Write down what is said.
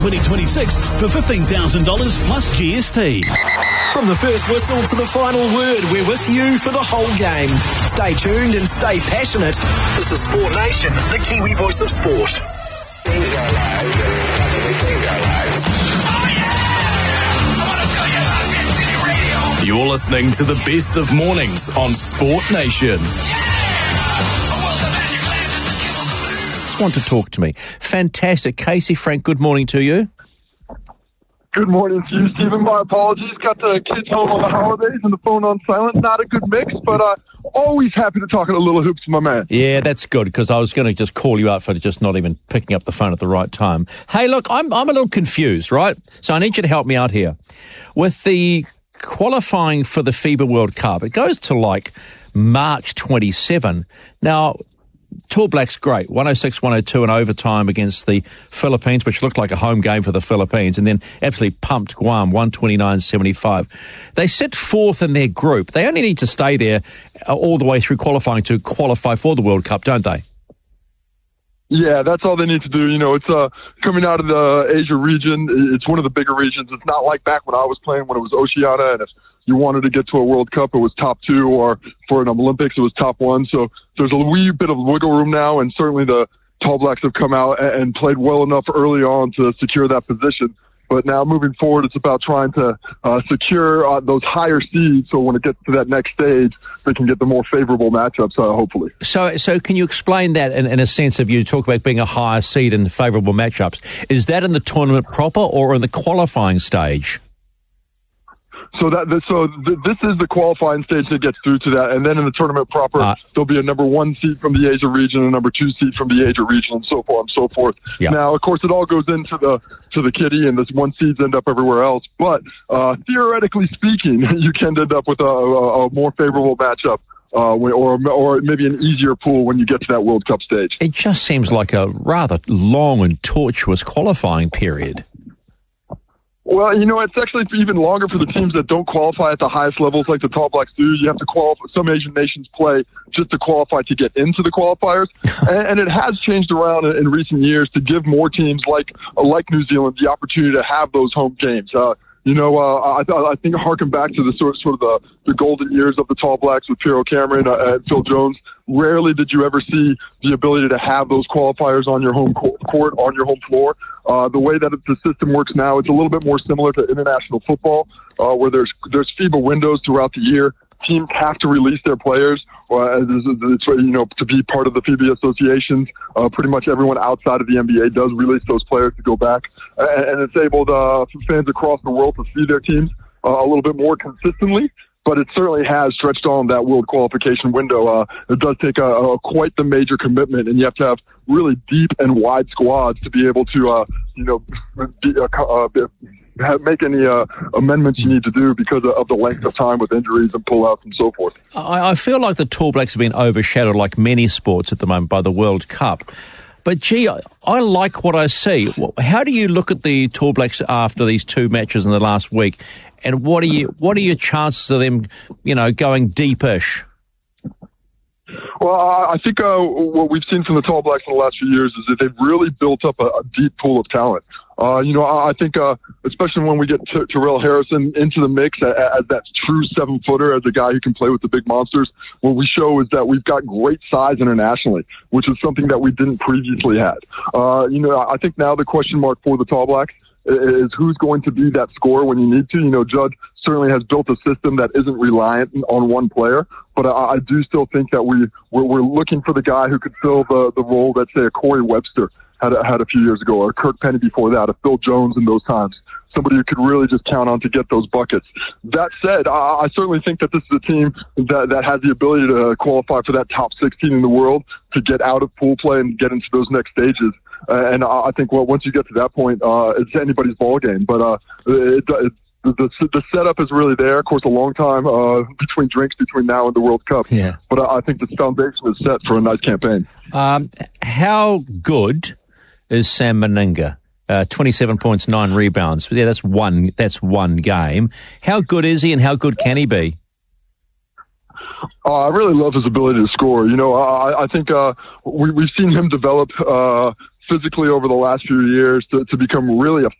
2026 for $15,000 plus GST. From the first whistle to the final word, we're with you for the whole game. Stay tuned and stay passionate. This is Sport Nation, the Kiwi voice of sport. You're listening to the best of mornings on Sport Nation. Want to talk to me. Fantastic. Casey, Frank, good morning to you. Good morning to you, Stephen. My apologies. Got the kids home on the holidays and the phone on silent. Not a good mix, but always happy to talk a little hoops, my man. Yeah, that's good, because I was going to just call you out for just not even picking up the phone at the right time. Hey, look, I'm a little confused, right? So I need you to help me out here. With the qualifying for the FIBA World Cup, it goes to like March 27. Now, Tall Blacks, great. 106-102 in overtime against the Philippines, which looked like a home game for the Philippines, and then absolutely pumped Guam, 129-75. They sit fourth in their group. They only need to stay there all the way through qualifying to qualify for the World Cup, don't they? Yeah, that's all they need to do. You know, it's coming out of the Asia region. It's one of the bigger regions. It's not like back when I was playing when it was Oceania, and if you wanted to get to a World Cup, it was top two, or for an Olympics, it was top one. So there's a wee bit of wiggle room now, and certainly the Tall Blacks have come out and played well enough early on to secure that position. But now moving forward, it's about trying to secure those higher seeds, so when it gets to that next stage, they can get the more favorable matchups, hopefully. So can you explain that in a sense of, you talk about being a higher seed and favourable matchups? Is that in the tournament proper or in the qualifying stage? So this is the qualifying stage that gets through to that, and then in the tournament proper, there'll be a number one seed from the Asia region, a number two seed from the Asia region, and so forth and so forth. Yeah. Now, of course, it all goes into the kitty, and this one seeds end up everywhere else. But theoretically speaking, you can end up with a more favorable matchup. Or maybe an easier pool when you get to that World Cup stage. It just seems like a rather long and tortuous qualifying period. Well, you know, it's actually even longer for the teams that don't qualify at the highest levels like the Tall Blacks do. You have to qualify. Some Asian nations play just to qualify to get into the qualifiers. and it has changed around in recent years to give more teams like New Zealand the opportunity to have those home games. I think harken back to the sort of the golden years of the Tall Blacks with Pierrot Cameron and Phil Jones. Rarely did you ever see the ability to have those qualifiers on your home court, on your home floor. The way that the system works now, it's a little bit more similar to international football, where there's FIBA windows throughout the year. Teams have to release their players, to be part of the FIBA associations. Pretty much everyone outside of the NBA does release those players to go back, and it's able to fans across the world to see their teams a little bit more consistently. But it certainly has stretched on that world qualification window. It does take quite the major commitment, and you have to have really deep and wide squads to be able to, make any amendments you need to do because of the length of time with injuries and pullouts and so forth. I feel like the Tall Blacks have been overshadowed, like many sports at the moment, by the World Cup. But, gee, I like what I see. How do you look at the Tall Blacks after these two matches in the last week? And what are your chances of them, going deep-ish? Well, I think what we've seen from the Tall Blacks in the last few years is that they've really built up a deep pool of talent. I think especially when we get Terrell Harrison into the mix as that true 7-footer, as a guy who can play with the big monsters, what we show is that we've got great size internationally, which is something that we didn't previously have. I think now the question mark for the Tall Blacks is who's going to be that scorer when you need to. Judd certainly has built a system that isn't reliant on one player, but I do still think that we're looking for the guy who could fill the role that, say, a Corey Webster had a few years ago, or Kirk Penny before that, a Phil Jones in those times. Somebody who could really just count on to get those buckets. That said, I certainly think that this is a team that has the ability to qualify for that top 16 in the world, to get out of pool play and get into those next stages. And I think once you get to that point, it's anybody's ball game. But the setup is really there. Of course, a long time between drinks between now and the World Cup. Yeah. But I think the foundation is set for a nice campaign. How good is Sam Meninga? 27 points, 9 rebounds. Yeah, that's one game. How good is he, and how good can he be? I really love his ability to score. I think we've seen him develop physically over the last few years to become really